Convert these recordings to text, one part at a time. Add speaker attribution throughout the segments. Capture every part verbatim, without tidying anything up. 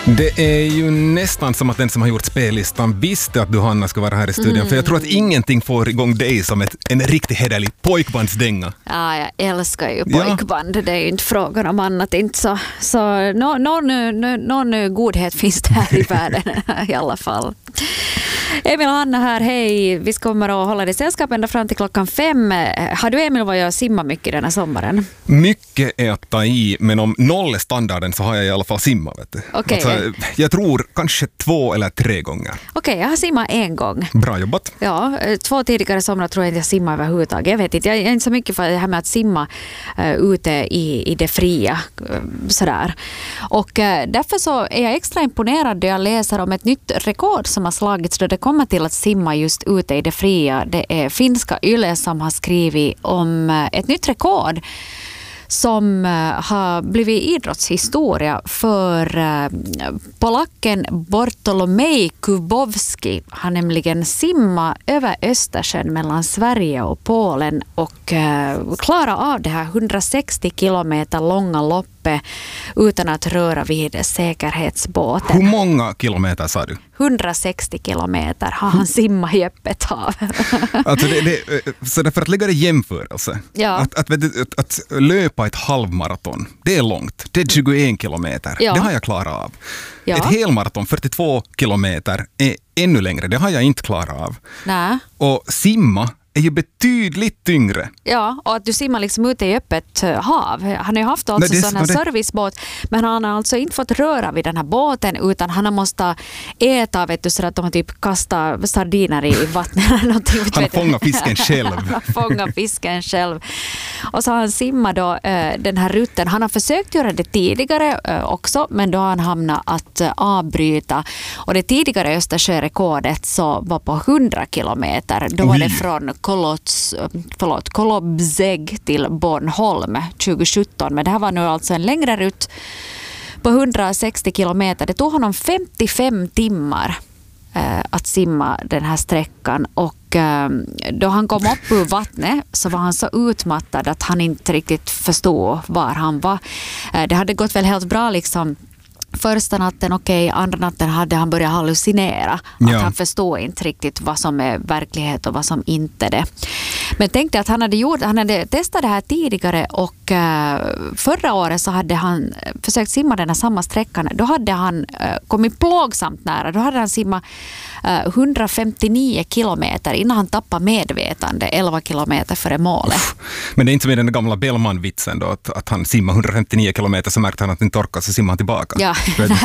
Speaker 1: Det är ju nästan som att den som har gjort spellistan visste att du, Hanna, ska vara här i studion. Mm. För jag tror att ingenting får igång dig som ett, en riktigt hederlig pojkbandsdänga.
Speaker 2: Ja, jag älskar ju pojkband. Ja. Det är ju inte frågan om annat. Inte så, så någon, någon, någon godhet finns det här i världen i alla fall. Emil och Hanna här, hej. Vi kommer att hålla dig sällskap ända fram till klockan fem. Har du, Emil, varit och simma mycket den här sommaren?
Speaker 1: Mycket är att ta i, men om noll är standarden så har jag i alla fall simma. Vet du.
Speaker 2: Okay.
Speaker 1: Alltså, jag tror kanske två eller tre gånger.
Speaker 2: Okej, okay, jag har simmat en gång.
Speaker 1: Bra jobbat.
Speaker 2: Ja, två tidigare somrar tror jag inte jag simmar överhuvudtaget. Jag vet inte, jag är inte så mycket för det här med att simma uh, ute i, i det fria. Uh, sådär. Och uh, därför så är jag extra imponerad då jag läser om ett nytt rekord som har slagits då det kommer till att simma just ute i det fria. Det är finska Yle som har skrivit om uh, ett nytt rekord som har blivit idrottshistoria för polacken Bartolomej Kubowski. Han nämligen simmat över Östersjön mellan Sverige och Polen och klara av det här hundrasextio kilometer långa loppet utan att röra vid säkerhetsbåten.
Speaker 1: Hur många kilometer sa du?
Speaker 2: hundrasextio kilometer har han simmat i öppet hav.
Speaker 1: Alltså det, det, så det för att lägga det i jämförelse.
Speaker 2: Ja.
Speaker 1: Att, att, att, att löpa ett halvmaraton, det är långt. Det är tjugoen kilometer. Ja. Det har jag klarat av. Ja. Ett helmaraton, fyrtiotvå kilometer, är ännu längre. Det har jag inte klarat av.
Speaker 2: Nä.
Speaker 1: Och simma är ju betydligt tyngre.
Speaker 2: Ja, och att du simmar liksom ute i öppet hav. Han har ju haft alltså Nej, det, sån här det... servicebåt, men han har alltså inte fått röra vid den här båten utan han har måste äta, vet du, så att de har typ kastat sardiner i vattnet eller någonting.
Speaker 1: Han har fångat fisken själv.
Speaker 2: Han har fångat fisken själv. Och så har han simmat då äh, den här rutten. Han har försökt göra det tidigare äh, också, men då har han hamnat att äh, avbryta. Och det tidigare Östersjörekordet så var på hundra kilometer. Då var Oj. det från Kolots, förlåt, Kolobzeg till Bornholm tjugohundrasjutton. Men det här var nu alltså en längre rutt på hundrasextio kilometer. Det tog honom femtiofem timmar eh, att simma den här sträckan. Och eh, då han kom upp ur vattnet så var han så utmattad att han inte riktigt förstod var han var. Eh, det hade gått väl helt bra liksom. Första natten, okej, okay, andra natten hade han börjat hallucinera. Ja. Att han förstår inte riktigt vad som är verklighet och vad som inte är det. Men tänkte att han hade, gjort, han hade testat det här tidigare och uh, förra året så hade han försökt simma den här samma sträckan. Då hade han uh, kommit plågsamt nära. Då hade han simmat uh, hundrafemtionio kilometer innan han tappade medvetande elva kilometer före målet. Uff. Men
Speaker 1: det är inte som i den gamla Bellman-vitsen då, att, att han simmar hundrafemtionio kilometer så märkte han att han inte orkar så simmar han tillbaka.
Speaker 2: Ja.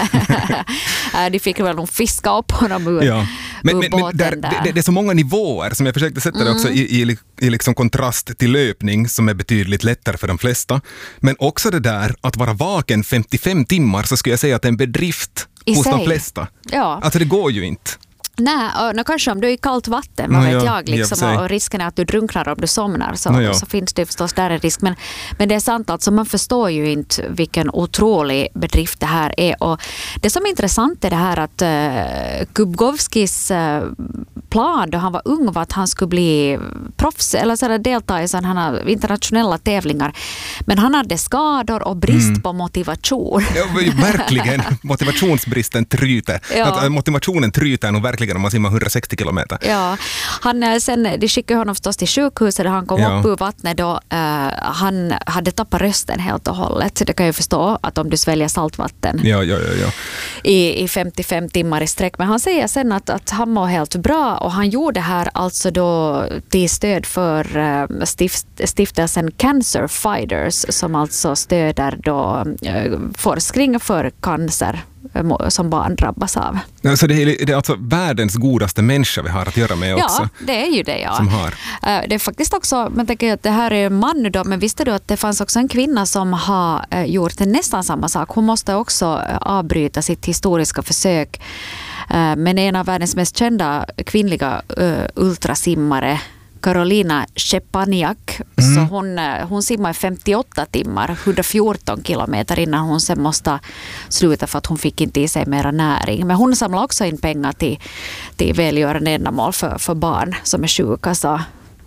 Speaker 2: De fick väl nog fiska upp honom ur,
Speaker 1: ja. men,
Speaker 2: ur
Speaker 1: men,
Speaker 2: båten
Speaker 1: men där,
Speaker 2: där.
Speaker 1: Det, det är så många nivåer som jag försökte sätta mm. det också i, i, i liksom kontrast till löpning som är betydligt lättare för de flesta. Men också det där att vara vaken femtiofem timmar så skulle jag säga att det är en bedrift I hos sig. de flesta.
Speaker 2: Ja.
Speaker 1: Alltså det går ju inte.
Speaker 2: Nej, och, och kanske om du är i kallt vatten, vad no, vet ja, jag, liksom, och, och risken är att du drunknar om du somnar, så, no, ja. så finns det förstås där en risk. Men, men det är sant, alltså, man förstår ju inte vilken otrolig bedrift det här är. Och det som är intressant är det här att uh, Kubowskis uh, plan då han var ung var att han skulle bli proffs, eller så delta i sådana internationella tävlingar. Men han hade skador och brist mm. på motivation.
Speaker 1: Ja, verkligen, motivationsbristen tryter. Ja. Att, motivationen tryter nog verkligen om man simmar hundrasextio kilometer.
Speaker 2: Ja, han, sen, de skickade honom förstås till sjukhuset där han kom ja. upp ur vattnet då. Uh, han hade tappat rösten helt och hållet. Det kan jag förstå att om du sväljer saltvatten
Speaker 1: ja, ja, ja, ja.
Speaker 2: I, i femtiofem timmar i sträck. Men han säger sen att, att han mår helt bra och han gjorde det här alltså då till stöd för uh, stift, stiftelsen Cancer Fighters som alltså stöder då uh, forskning för cancer som barn drabbas av.
Speaker 1: Ja, så det är, det är alltså världens godaste människa vi har att göra med också.
Speaker 2: Ja, det är ju det, ja.
Speaker 1: Som har.
Speaker 2: Det är faktiskt också, man tänker att det här är en man då, men visste du att det fanns också en kvinna som har gjort nästan samma sak. Hon måste också avbryta sitt historiska försök. Men en av världens mest kända kvinnliga ultrasimmare, Karolina Szczepaniak, mm. så hon, hon simmar femtioåtta timmar, hundrafjorton kilometer innan hon sen måste sluta för att hon fick inte i sig mera näring. Men hon samlar också in pengar till, till välgörande ändamål för, för barn som är sjuka. Så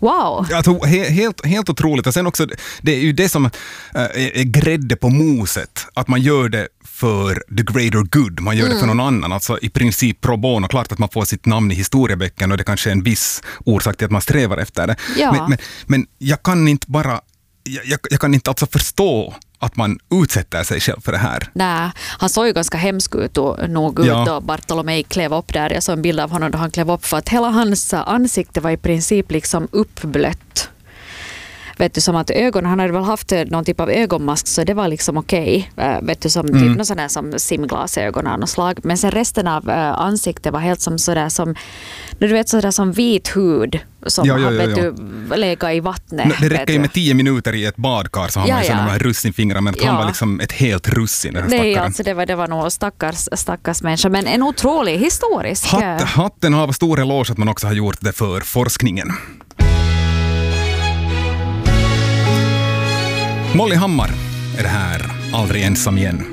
Speaker 2: Wow.
Speaker 1: Alltså, he- helt, helt otroligt. Och sen också, det är ju det som äh, är grädde på moset. Att man gör det för the greater good. Man gör mm. det för någon annan. Alltså i princip pro bono. Klart att man får sitt namn i historieböckerna och det kanske är en viss orsak till att man strävar efter det.
Speaker 2: Ja.
Speaker 1: Men, men, men jag kan inte bara... Jag, jag kan inte alltså förstå att man utsätter sig själv för det här.
Speaker 2: Nej, han såg ju ganska hemsk ut och nog ut ja. då Bartolomé klev upp där. Jag såg en bild av honom då han klev upp för att hela hans ansikte var i princip liksom uppblött. Vet du, som att ögonen, han hade väl haft någon typ av ögonmask så det var liksom okej. Okay. Vet du, som mm. typ någon sån där som simglasögon av något slag. Men sen resten av uh, ansiktet var helt som sådär som, du vet sådär som vit hud som
Speaker 1: ja, ja,
Speaker 2: har
Speaker 1: ja,
Speaker 2: vet
Speaker 1: ja.
Speaker 2: du, legat i vattnet.
Speaker 1: No, det räcker ju med tio minuter i ett badkar så har
Speaker 2: ja,
Speaker 1: man ju
Speaker 2: ja.
Speaker 1: sådana här russinfingrar men
Speaker 2: ja.
Speaker 1: han var liksom ett helt russin.
Speaker 2: Nej, alltså det var, det var nog stackars, stackars människa. Men en otrolig historisk...
Speaker 1: Hatt, hatten har stor eloge att man också har gjort det för forskningen. Molly Hammar är det här, aldrig ensam igen.